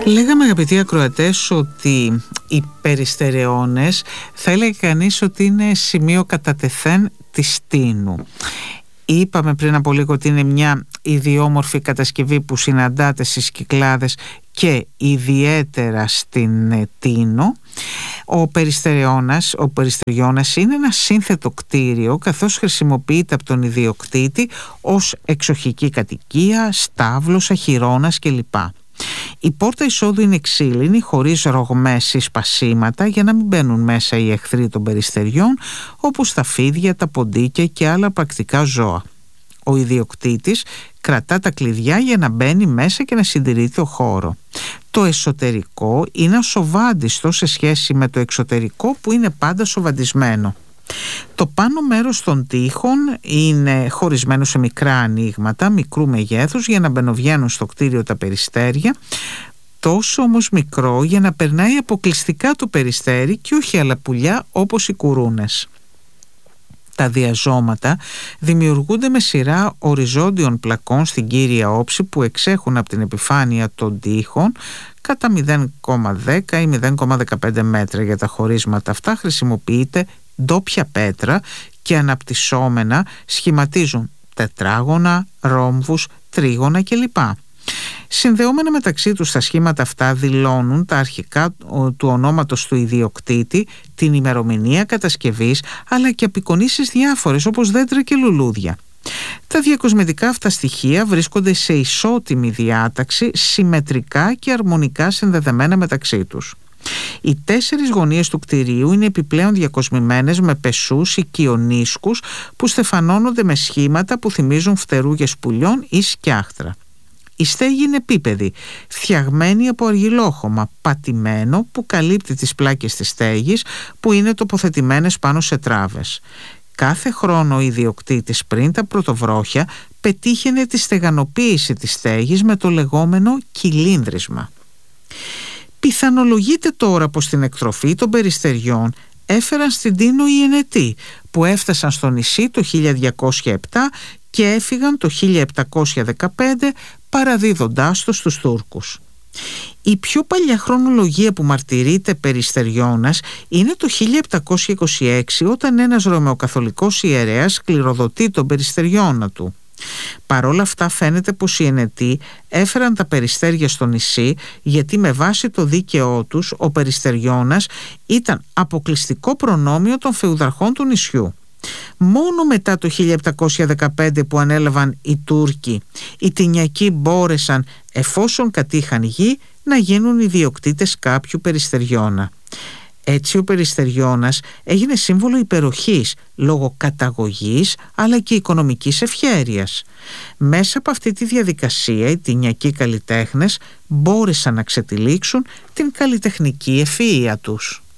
Λέγαμε, αγαπητοί ακροατές, ότι οι περιστερεώνες θα έλεγε κανείς ότι είναι σημείο κατά τεθέν της Τίνου. Είπαμε πριν από λίγο ότι είναι μια ιδιόμορφη κατασκευή που συναντάται στις Κυκλάδες και ιδιαίτερα στην Τίνο. Ο περιστεριώνας είναι ένα σύνθετο κτίριο, καθώς χρησιμοποιείται από τον ιδιοκτήτη ως εξοχική κατοικία, στάβλος, αχυρώνας κλπ. Η πόρτα εισόδου είναι ξύλινη, χωρίς ρογμές ή σπασίματα, για να μην μπαίνουν μέσα οι εχθροί των περιστεριών, όπως τα φίδια, τα ποντίκια και άλλα πρακτικά ζώα. Ο ιδιοκτήτης κρατά τα κλειδιά για να μπαίνει μέσα και να συντηρεί το χώρο. Το εσωτερικό είναι ασοβάντιστο σε σχέση με το εξωτερικό, που είναι πάντα σοβαντισμένο. Το πάνω μέρος των τοίχων είναι χωρισμένο σε μικρά ανοίγματα μικρού μεγέθους για να μπαινοβγαίνουν στο κτίριο τα περιστέρια, τόσο όμως μικρό για να περνάει αποκλειστικά το περιστέρι και όχι άλλα πουλιά όπως οι κουρούνες. Τα διαζώματα δημιουργούνται με σειρά οριζόντιων πλακών στην κύρια όψη που εξέχουν από την επιφάνεια των τοίχων κατά 0,10 ή 0,15 μέτρα. Για τα χωρίσματα αυτά χρησιμοποιείται ντόπια πέτρα και αναπτυσσόμενα σχηματίζουν τετράγωνα, ρόμβους, τρίγωνα κλπ. Συνδεόμενα μεταξύ τους τα σχήματα αυτά δηλώνουν τα αρχικά του ονόματος του ιδιοκτήτη, την ημερομηνία κατασκευής, αλλά και απεικονίσεις διάφορες όπως δέντρα και λουλούδια. Τα διακοσμητικά αυτά στοιχεία βρίσκονται σε ισότιμη διάταξη, συμμετρικά και αρμονικά συνδεδεμένα μεταξύ τους. Οι 4 γωνίες του κτηρίου είναι επιπλέον διακοσμημένες με πεσούς ή κοιονίσκους που στεφανώνονται με σχήματα που θυμίζουν φτερούγες πουλιών ή σκιάχτρα. Η στέγη είναι επίπεδη, φτιαγμένη από αργυλόχωμα, πατημένο που καλύπτει τις πλάκες της στέγης που είναι τοποθετημένες πάνω σε τράβες. Κάθε χρόνο ο ιδιοκτήτης πριν τα πρωτοβρόχια πετύχαινε τη στεγανοποίηση της στέγης με το λεγόμενο κυλίνδρισμα. Πιθανολογείται τώρα πως την εκτροφή των περιστεριών έφεραν στην Τίνο οι Ενετοί, που έφτασαν στο νησί το 1207 και έφυγαν το 1715 παραδίδοντάς το στους Τούρκους. Η πιο παλιά χρονολογία που μαρτυρείται περιστεριώνας είναι το 1726, όταν ένας ρωμαιοκαθολικός ιερέας κληροδοτεί τον περιστεριώνα του. Παρόλα αυτά φαίνεται πως οι Ενετοί έφεραν τα περιστέρια στο νησί, γιατί με βάση το δίκαιό τους ο περιστεριώνας ήταν αποκλειστικό προνόμιο των φεουδαρχών του νησιού. Μόνο μετά το 1715 που ανέλαβαν οι Τούρκοι, οι Τινιακοί μπόρεσαν, εφόσον κατήχαν γη, να γίνουν ιδιοκτήτες κάποιου περιστεριώνα. Έτσι ο περιστεριώνας έγινε σύμβολο υπεροχής λόγω καταγωγής αλλά και οικονομικής ευχέρειας. Μέσα από αυτή τη διαδικασία οι τινιακοί καλλιτέχνες μπόρεσαν να ξετυλίξουν την καλλιτεχνική ευφυΐα τους.